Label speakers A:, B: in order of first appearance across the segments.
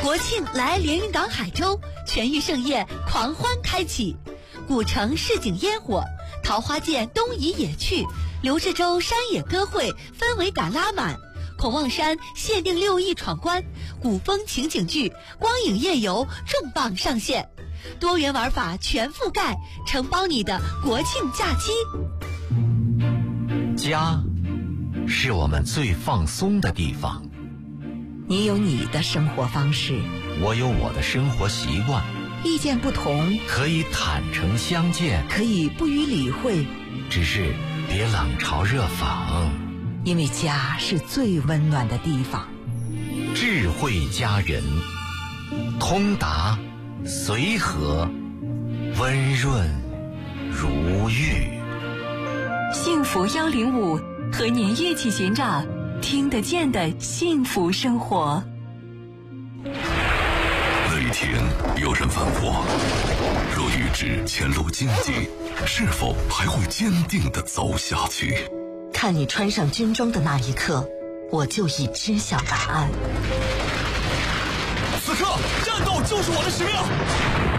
A: 国庆来连云港海州，全域盛宴狂欢开启，古城市井烟火，桃花涧东移野趣，刘志洲山野歌会氛围感拉满，孔望山限定6亿闯关，古风情景剧光影夜游重磅上线，多元玩法全覆盖，承包你的国庆假期。
B: 家是我们最放松的地方。
C: 你有你的生活方式，
B: 我有我的生活习惯。
C: 意见不同，
B: 可以坦诚相见，
C: 可以不予理会，
B: 只是别冷嘲热讽。
C: 因为家是最温暖的地方。
B: 智慧佳人，通达随和，温润如玉。
D: 幸福105，和您一起寻找听得见的幸福生活。
E: 那一天有人问我，若预知前路荆棘，是否还会坚定地走下去？
F: 看你穿上军装的那一刻，我就已知晓答案。
G: 此刻战斗就是我的使命。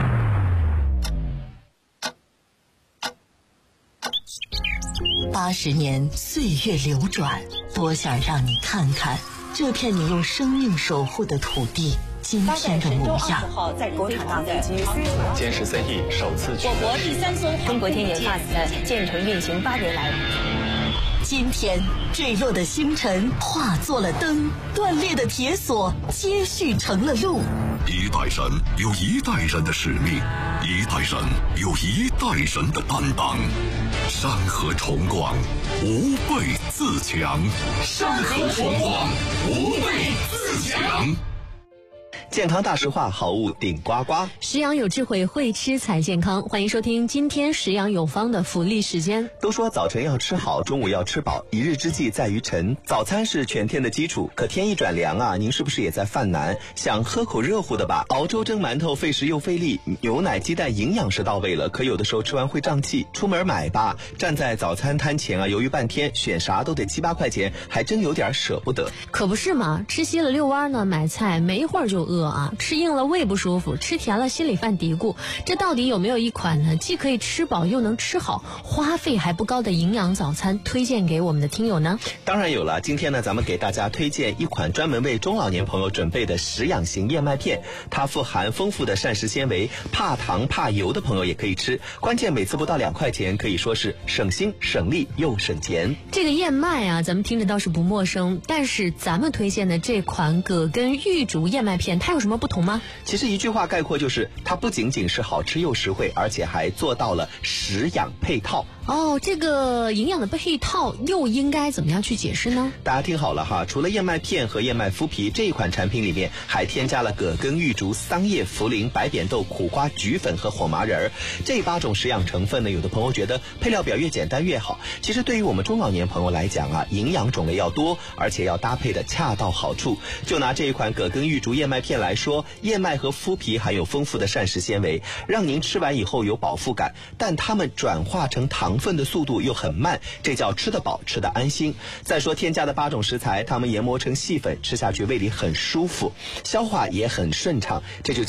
F: 80年岁月流转，多想让你看看这片你用生命守护的土地今天的模样。
H: 在国产大飞机
I: 歼13E首次取得
H: 我国第3艘中国天研 Pass 的建成运行8年来，
F: 今天坠落的星辰化作了灯，断裂的铁索接续成了路。
E: 一代人有一代人的使命，一代人有一代人的担当。山河崇光，无辈自强。山河崇光，无辈自强。
J: 健康大实话，好物顶呱呱。
K: 食养有智慧，会吃才健康。欢迎收听今天食养有方的福利时间。
J: 都说早晨要吃好，中午要吃饱，一日之计在于晨。早餐是全天的基础，可天一转凉啊，您是不是也在犯难？想喝口热乎的吧？熬粥蒸馒头费时又费力，牛奶鸡蛋营养是到位了，可有的时候吃完会胀气。出门买吧，站在早餐摊前啊，犹豫半天，选啥都得7、8块钱，还真有点舍不得。
K: 可不是嘛，吃稀了遛弯呢，买菜没一会儿就饿啊，吃硬了胃不舒服，吃甜了心里犯嘀咕，这到底有没有一款呢既可以吃饱又能吃好，花费还不高的营养早餐推荐给我们的听友呢？
J: 当然有了，今天呢咱们给大家推荐一款专门为中老年朋友准备的食养型燕麦片，它富含丰富的膳食纤维，怕糖怕油的朋友也可以吃，关键每次不到2块钱，可以说是省心省力又省钱。
K: 这个燕麦啊咱们听着倒是不陌生，但是咱们推荐的这款葛根玉竹燕麦片它有什么不同吗？
J: 其实一句话概括就是，它不仅仅是好吃又实惠，而且还做到了食养配套。
K: 哦，这个营养的配套又应该怎么样去解释呢？
J: 大家听好了哈，除了燕麦片和燕麦麸皮，这一款产品里面还添加了葛根、玉竹、桑叶、茯苓、白扁豆、苦瓜、菊粉和火麻仁。这8种食养成分呢，有的朋友觉得配料表越简单越好。其实对于我们中老年朋友来讲啊，营养种类要多，而且要搭配的恰到好处。就拿这一款葛根玉竹燕麦片来说，燕麦和麸皮含有丰富的膳食纤维，让您吃完以后有饱腹感，但它们转化成糖分的速度又很慢，这叫吃得饱吃得安心。再说添加的8种食材，它们研磨成细粉，吃下去胃里很舒服，消化也很顺畅，这就